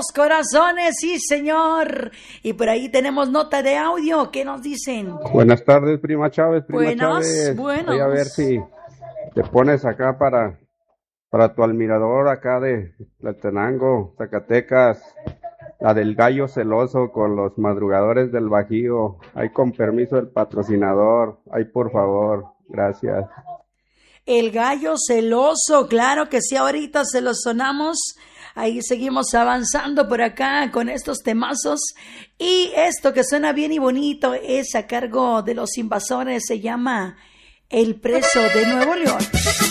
los corazones, sí, señor. Y por ahí tenemos nota de audio. ¿Qué nos dicen? Buenas tardes, prima Chávez. Buenos. Voy a ver si te pones acá para tu admirador acá de Tlatenango, Zacatecas, la del gallo celoso con los madrugadores del Bajío. Ahí con permiso del patrocinador. Ahí por favor, gracias. El gallo celoso, claro que sí, ahorita se lo sonamos. Ahí seguimos avanzando por acá con estos temazos. Y esto que suena bien y bonito es a cargo de Los Invasores, se llama El Preso de Nuevo León.